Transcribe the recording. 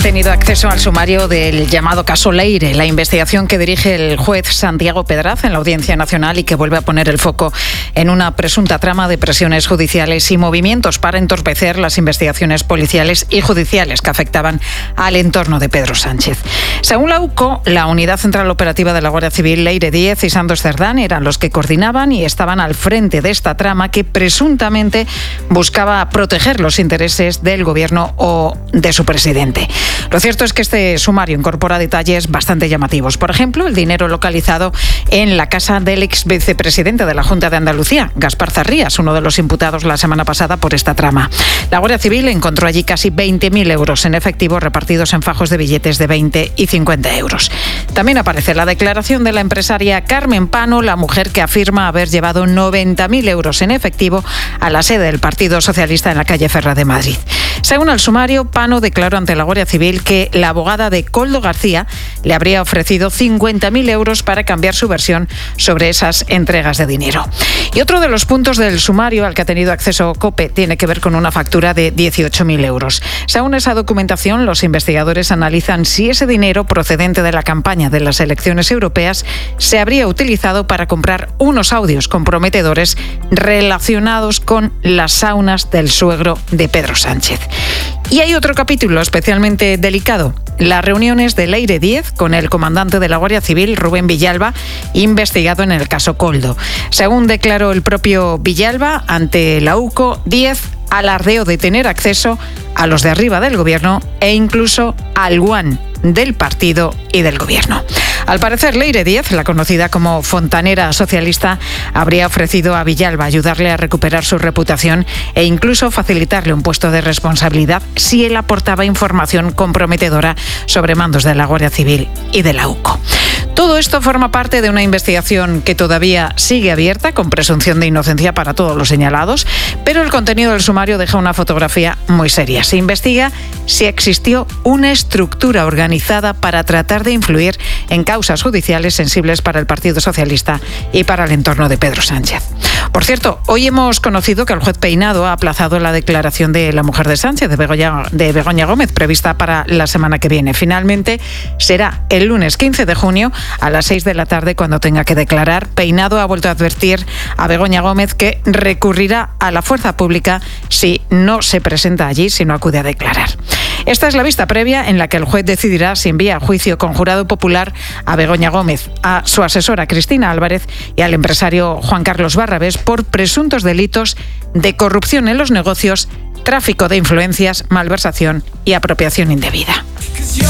Tenido acceso al sumario del llamado caso Leire, la investigación que dirige el juez Santiago Pedraz en la Audiencia Nacional y que vuelve a poner el foco en una presunta trama de presiones judiciales y movimientos para entorpecer las investigaciones policiales y judiciales que afectaban al entorno de Pedro Sánchez. Según la UCO, la Unidad Central Operativa de la Guardia Civil, Leire Díez y Santos Cerdán eran los que coordinaban y estaban al frente de esta trama que presuntamente buscaba proteger los intereses del gobierno o de su presidente. Lo cierto es que este sumario incorpora detalles bastante llamativos. Por ejemplo, el dinero localizado en la casa del ex vicepresidente de la Junta de Andalucía, Gaspar Zarrías, uno de los imputados la semana pasada por esta trama. La Guardia Civil encontró allí casi 20.000 euros en efectivo repartidos en fajos de billetes de 20 y 50 euros. También aparece la declaración de la empresaria Carmen Pano, la mujer que afirma haber llevado 90.000 euros en efectivo a la sede del Partido Socialista en la calle Ferra de Madrid. Según el sumario, Pano declaró ante la Guardia Civil que la abogada de Koldo García le habría ofrecido 50.000 euros para cambiar su versión sobre esas entregas de dinero. Y otro de los puntos del sumario al que ha tenido acceso COPE tiene que ver con una factura de 18.000 euros. Según esa documentación, los investigadores analizan si ese dinero procedente de la campaña de las elecciones europeas se habría utilizado para comprar unos audios comprometedores relacionados con las saunas del suegro de Pedro Sánchez. Y hay otro capítulo especialmente delicado, las reuniones de Leire Díez con el comandante de la Guardia Civil, Rubén Villalba, investigado en el caso Koldo. Según declaró el propio Villalba ante la UCO, Díez alardeó de tener acceso a los de arriba del gobierno e incluso al guan del partido y del gobierno. Al parecer, Leire Díez, la conocida como fontanera socialista, habría ofrecido a Villalba ayudarle a recuperar su reputación e incluso facilitarle un puesto de responsabilidad si él aportaba información comprometedora sobre mandos de la Guardia Civil y de la UCO. Todo esto forma parte de una investigación que todavía sigue abierta, con presunción de inocencia para todos los señalados, pero el contenido del sumario deja una fotografía muy seria. Se investiga si existió una estructura organizada para tratar de influir en causas judiciales sensibles para el Partido Socialista y para el entorno de Pedro Sánchez. Por cierto, hoy hemos conocido que el juez Peinado ha aplazado la declaración de la mujer de Sánchez, de Begoña Gómez, prevista para la semana que viene. Finalmente será el lunes 15 de junio a las 6 de la tarde cuando tenga que declarar. Peinado ha vuelto a advertir a Begoña Gómez que recurrirá a la fuerza pública si no se presenta allí, si no acude a declarar. Esta es la vista previa en la que el juez decidirá si envía a juicio con jurado popular a Begoña Gómez, a su asesora Cristina Álvarez y al empresario Juan Carlos Barrabés por presuntos delitos de corrupción en los negocios, tráfico de influencias, malversación y apropiación indebida.